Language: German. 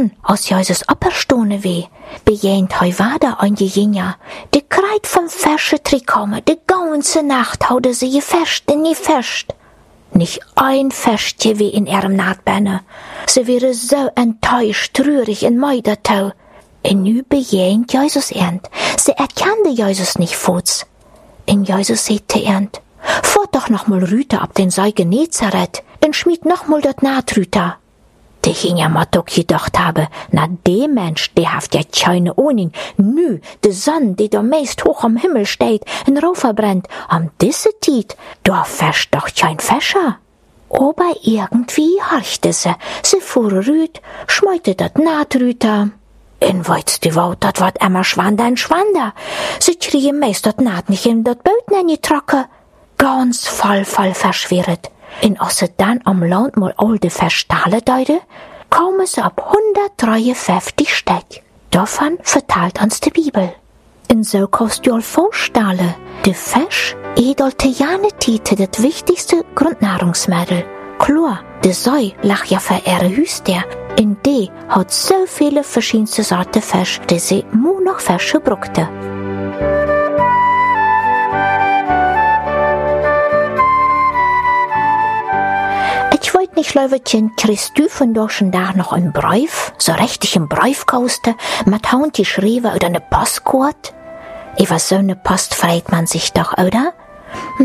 dann, als Jesus opperstone weh, bejähnt hei wader an je Jinja. De Kreit vom Fesche Trikomme, de ganze Nacht haude sie je fest. Nicht ein Festje wie in ihrem Nahtbänne. Sie wäre so enttäuscht, trürig in Meidertau. Und nu bejähnt Jesus ernt. Sie erkannte Jesus nicht futs. Und Jesus sagte ernt, fahrt doch noch mal rüter ab den See Genezareth, und schmied noch mal dort Nahtrüter. Die Jinja mat doch gedacht habe, na de Mensch, der haft ja keine Ahnung, nü, de Sonne, die da meist hoch am Himmel steht, in Rauch verbrennt, am disse Tiet, da fescht doch kein Fäscher. Aber irgendwie horchte sie fuhr rüt, schmeute dat Nahtrüter. In weits die Wout, dat wat immer Schwander. Sie kriegen meist dat Naht nicht in dat Boot getrocken. Ganz voll verschweret. In als sie dann am Land mal all de Verstale deide, kommen sie ab 153 Stück. Davon verteilt uns die Bibel. In so kannst du all vorstellen, de Fisch edelte ja nicht das wichtigste Grundnahrungsmittel. Klar, de Sei lach ja für ihre Hüster. In die hat so viele verschiedenste Sorten Fisch, die sie nur noch Fische brauchte. Ich wollt nicht, Löwetchen, kriegst du von durchen Tag noch einen Brief? So richtig einen Brief kauste, mit Hand geschrieben oder eine Postkarte? Über so eine Post freut man sich doch, oder?